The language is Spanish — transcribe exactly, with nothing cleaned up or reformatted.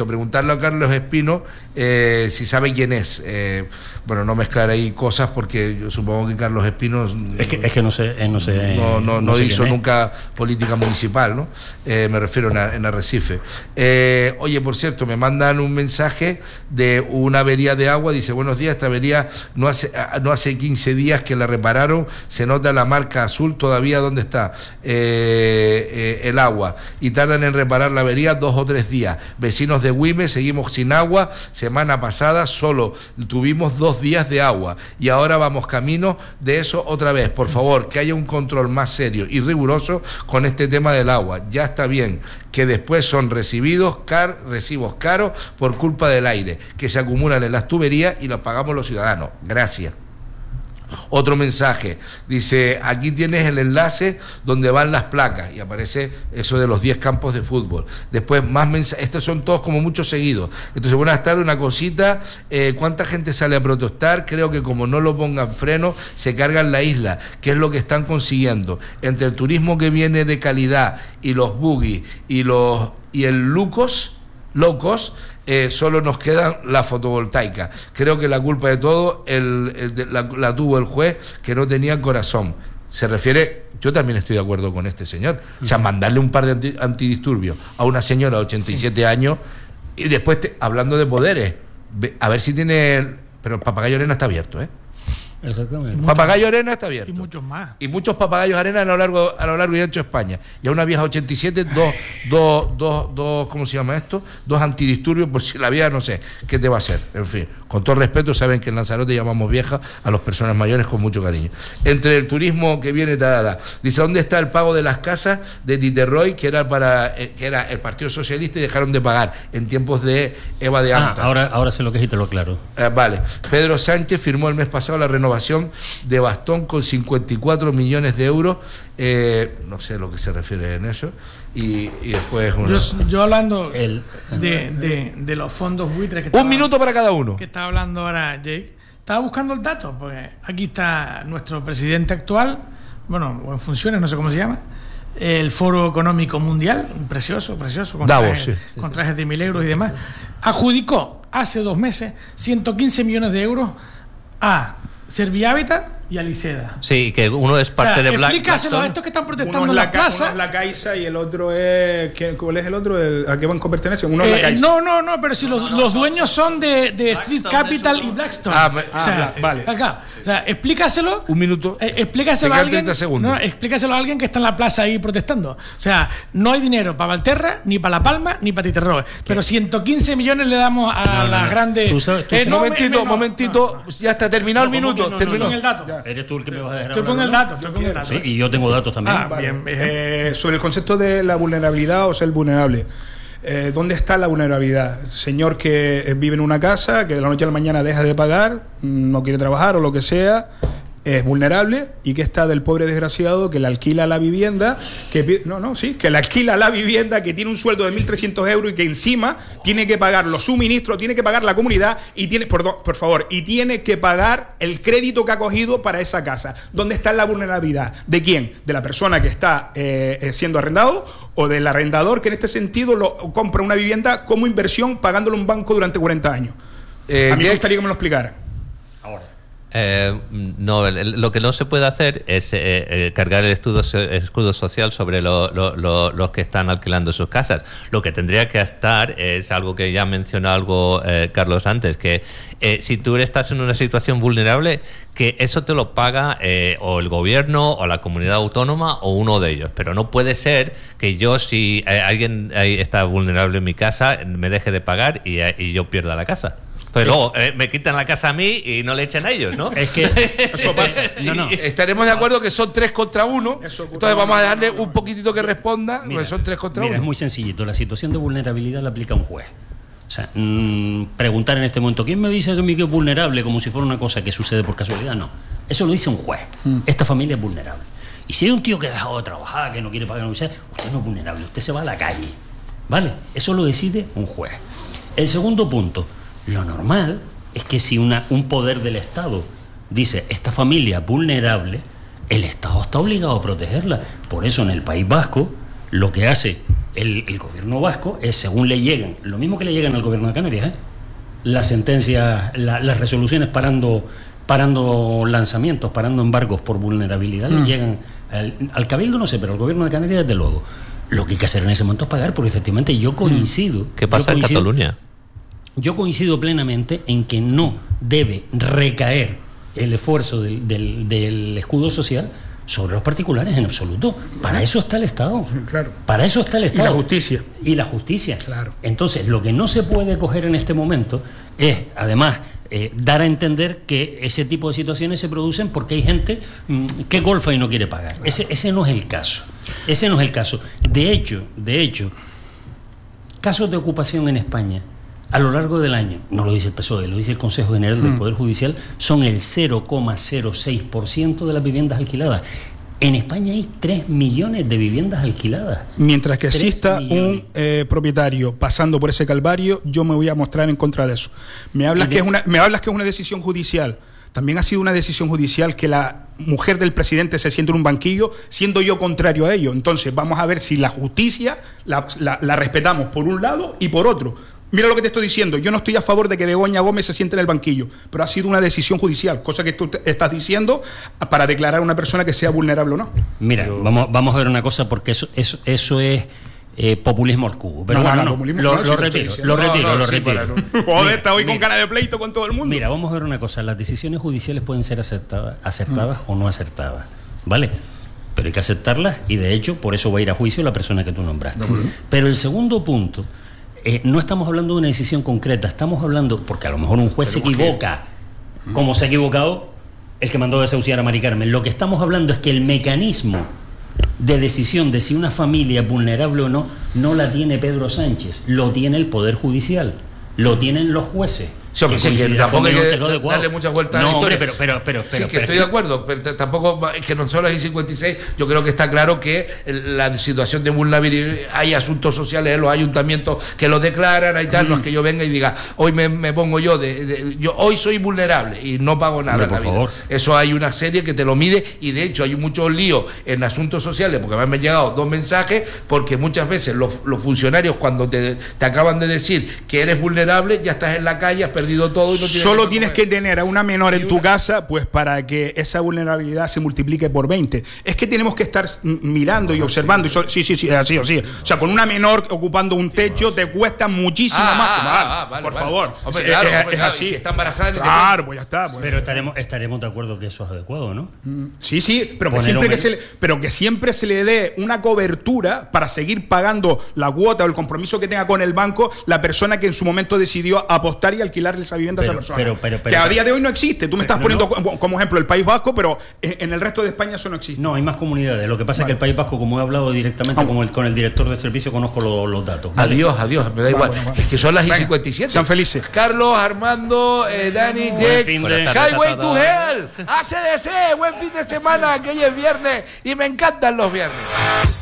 cierto, preguntarle a Carlos Espino eh, si sabe quién es. Eh, bueno, no mezclar ahí cosas porque yo supongo que Carlos Espino es que, es que no sé, no sé, no, no, no, no sé hizo nunca política municipal, ¿no? Eh, me refiero en, en Arrecife. Eh, oye, por cierto, me mandan un mensaje de una avería de agua, dice, buenos días, esta avería no hace, no hace quince días que la repararon, se nota la marca azul todavía donde está eh, eh, el agua, y tardan en reparar la avería dos o tres días. Vecinos de Güimes, seguimos sin agua, semana pasada solo tuvimos dos días de agua y ahora vamos camino de eso otra vez. Por favor, que haya un control más serio y riguroso con este tema del agua. Ya está bien que después son recibidos car, recibos caros por culpa del aire, que se acumulan en las tuberías y los pagamos los ciudadanos. Gracias. Otro mensaje, dice, aquí tienes el enlace donde van las placas y aparece eso de los diez campos de fútbol. Después más mensajes, estos son todos como muchos seguidos. Entonces, buenas tardes, una cosita, eh, ¿cuánta gente sale a protestar? Creo que como no lo pongan freno, se cargan la isla, que es lo que están consiguiendo. Entre el turismo que viene de calidad y los buggy y los y el lucos, locos, eh, solo nos quedan la fotovoltaica. Creo que la culpa de todo el, el de, la, la tuvo el juez, que no tenía corazón. Se refiere, yo también estoy de acuerdo con este señor, o sea, mandarle un par de anti, antidisturbios a una señora de ochenta y siete sí. años y después, te, hablando de poderes, a ver si tiene, pero el Papagayo Arena está abierto, ¿eh? Exactamente. Papagayo Arena está abierto. Y muchos más. Y muchos papagayos arena a lo largo, a lo largo y ancho de España. Y a una vieja ochenta y siete, dos, dos, dos, dos, ¿cómo se llama esto? Dos antidisturbios, por si la vieja no sé qué te va a hacer. En fin, con todo respeto, saben que en Lanzarote llamamos vieja a las personas mayores con mucho cariño. Entre el turismo que viene, tada, dice, ¿dónde está el pago de las casas de Diterroy, que era para eh, que era el Partido Socialista, y dejaron de pagar en tiempos de Eva de Anta? Ah, ahora, ahora sé lo que es y te lo aclaro. Eh, vale. Pedro Sánchez firmó el mes pasado la renovación de Bastón con cincuenta y cuatro millones de euros, eh, no sé a lo que se refiere en eso, y, y después una... yo, yo hablando el, de, de, de los fondos buitres que un estaba, minuto para cada uno que está hablando ahora Jake, estaba buscando el dato, porque aquí está nuestro presidente actual, bueno, en funciones, no sé cómo se llama, el Foro Económico Mundial, precioso, precioso, con, Davos, trajes, sí. con trajes de mil euros y demás, adjudicó hace dos meses ciento quince millones de euros a Servihabitat y a Liseda. Sí, que uno es parte, o sea, de Black explícaselo Blackstone. a estos que están protestando uno en la la plaza. Uno es la Caixa y el otro es... ¿Cuál es el otro? El, ¿A qué banco pertenece? Uno es eh, la Caixa. No, no, no, pero si los, los dueños son de, de Street Capital y Blackstone. Ah, me, o sea, ah, vale. Acá. O sea, explícaselo. Un minuto. Eh, explícaselo a alguien. No, explícaselo a alguien que está en la plaza ahí protestando. O sea, no hay dinero para Valterra, ni para La Palma, ni para Titerroe. Pero ciento quince millones le damos a no, no, las no. grandes. Tú sabes, tú eh, sabes, no, momentito, me, me, no, momentito, no, no. Ya está terminado no, el minuto. No, terminó. Estoy con el dato. Ya. Eres tú el que me vas a dejar Estoy con hablar, el ¿no? dato, estoy con el dato. Sí, y yo tengo datos también. Ah, vale. bien, bien. Eh, sobre el concepto de la vulnerabilidad o ser vulnerable. Eh, ¿Dónde está la vulnerabilidad? Señor que vive en una casa, que de la noche a la mañana deja de pagar, no quiere trabajar o lo que sea, es vulnerable. ¿Y qué está del pobre desgraciado que le alquila la vivienda, que no, no, sí, que le alquila la vivienda, que tiene un sueldo de mil trescientos euros y que encima tiene que pagar los suministros, tiene que pagar la comunidad y tiene, perdón, por favor, y tiene que pagar el crédito que ha cogido para esa casa? ¿Dónde está la vulnerabilidad? ¿De quién? ¿De la persona que está eh, siendo arrendado o del arrendador que en este sentido lo, compra una vivienda como inversión pagándole a un banco durante cuarenta años? Eh, a mí me gustaría que me lo explicara. Ahora. Eh, no, el, lo que no se puede hacer es eh, eh, cargar el escudo, escudo social sobre lo, lo, lo, los que están alquilando sus casas. Lo que tendría que estar es algo que ya mencionó algo eh, Carlos antes, que eh, si tú estás en una situación vulnerable, que eso te lo paga eh, o el gobierno o la comunidad autónoma o uno de ellos. Pero no puede ser que yo, si eh, alguien eh, está vulnerable en mi casa, me deje de pagar y, eh, y yo pierda la casa. Pero luego eh, me quitan la casa a mí y no le echan a ellos, ¿no? Es que eso pasa. No, no. Estaremos de acuerdo que son tres contra uno. Entonces vamos a darle un poquitito que responda. Mira, son tres contra mira, uno. Es muy sencillito. La situación de vulnerabilidad la aplica un juez. O sea, mmm, preguntar en este momento, ¿quién me dice que mi hijo es vulnerable? Como si fuera una cosa que sucede por casualidad. No. Eso lo dice un juez. Mm. Esta familia es vulnerable. Y si hay un tío que ha dejado de trabajar, que no quiere pagar, no sé, usted no es vulnerable. Usted se va a la calle. ¿Vale? Eso lo decide un juez. El segundo punto. Lo normal es que si una, un poder del Estado dice esta familia vulnerable, el Estado está obligado a protegerla. Por eso en el País Vasco lo que hace el, el gobierno vasco es, según le llegan, lo mismo que le llegan al gobierno de Canarias, ¿eh? Las sentencias, la, las resoluciones parando, parando lanzamientos, parando embargos por vulnerabilidad, mm. le llegan al, al Cabildo, no sé, pero al gobierno de Canarias, desde luego. Lo que hay que hacer en ese momento es pagar, porque efectivamente yo coincido. ¿Qué pasa coincido, en Cataluña? Yo coincido plenamente en que no debe recaer el esfuerzo del, del, del escudo social sobre los particulares en absoluto. Para eso está el Estado. Claro. Para eso está el Estado. Y la justicia. Y la justicia. Claro. Entonces, lo que no se puede coger en este momento es, además, eh, dar a entender que ese tipo de situaciones se producen porque hay gente mmm, que golfa y no quiere pagar. Claro. Ese, ese no es el caso. Ese no es el caso. De hecho, de hecho, casos de ocupación en España a lo largo del año, no lo dice el P S O E, lo dice el Consejo General del Poder Judicial, son el cero coma cero seis por ciento de las viviendas alquiladas. En España hay tres millones de viviendas alquiladas. Mientras que exista un eh, propietario pasando por ese calvario, yo me voy a mostrar en contra de eso. Me hablas, que es una, me hablas que es una decisión judicial. También ha sido una decisión judicial que la mujer del presidente se siente en un banquillo, siendo yo contrario a ello. Entonces vamos a ver si la justicia la, la, la respetamos por un lado y por otro. Mira lo que te estoy diciendo, yo no estoy a favor de que Begoña Gómez se siente en el banquillo, pero ha sido una decisión judicial, cosa que tú estás diciendo para declarar a una persona que sea vulnerable o no. Mira, pero... vamos, vamos a ver una cosa, porque eso, eso, eso es eh, populismo al cubo. Pero no, bueno, no, no, populismo, lo, no, lo, retiro, lo retiro, no, no, lo sí, retiro, lo retiro. Joder, está hoy con cara de pleito con todo el mundo. Mira, vamos a ver una cosa, las decisiones judiciales pueden ser acertadas, acertadas mm. o no acertadas, ¿vale? Pero hay que aceptarlas y de hecho por eso va a ir a juicio la persona que tú nombraste. No, pero... pero el segundo punto... Eh, no estamos hablando de una decisión concreta, estamos hablando, porque a lo mejor un juez se equivoca, qué? como se ha equivocado el que mandó desahuciar a Mari Carmen. Lo que estamos hablando es que el mecanismo de decisión de si una familia es vulnerable o no, no la tiene Pedro Sánchez, lo tiene el Poder Judicial, lo tienen los jueces. Sí, hombre, sí, que tampoco hay que darle muchas vueltas no, a la historia. Hombre, pero, pero, pero, pero, sí, que pero, estoy pero, de acuerdo, pero tampoco es que no son las I cincuenta y seis. Yo creo que está claro que la situación de vulnerabilidad, hay asuntos sociales en los ayuntamientos que lo declaran, hay tal, mm. no es que yo venga y diga, hoy me, me pongo yo, de, de, yo hoy soy vulnerable y no pago nada. Hombre, por favor. Eso hay una serie que te lo mide y de hecho hay muchos líos en asuntos sociales, porque me han llegado dos mensajes, porque muchas veces los, los funcionarios cuando te, te acaban de decir que eres vulnerable, ya estás en la calle, has perdido todo y no tienes. Solo tienes que tener a una menor en tu casa, pues para que esa vulnerabilidad se multiplique por veinte. Es que tenemos que estar mirando y observando. Y so, sí, sí, sí, así o sí. O sea, con una menor ocupando un techo te cuesta muchísimo ah, más. Ah, ah, vale, por vale. favor. Hombre, claro, es, hombre, es claro, así. Si está embarazada. Claro, pues ya está. Pues. Pero estaremos, estaremos de acuerdo que eso es adecuado, ¿no? Sí, sí, pero que, siempre que se le, pero que siempre se le dé una cobertura para seguir pagando la cuota o el compromiso que tenga con el banco la persona que en su momento decidió apostar y alquilarle esa vivienda pero, a esa persona. Pero, pero, pero, que a día de hoy no existe. Tú me estás no, poniendo no. como ejemplo el País Vasco, pero en el resto de España eso no existe. No, hay más comunidades. Lo que pasa vale. es que el País Vasco, como he hablado directamente con el, con el director de servicio, conozco lo, los datos. ¿Vale? Adiós, adiós, me da igual. Bueno, bueno. Es que son las I cincuenta y siete. Sean felices. Carlos, Armando, eh, Dani, Jake, Highway to Hell, A C D C, buen fin de semana, que hoy es viernes y me encantan los viernes.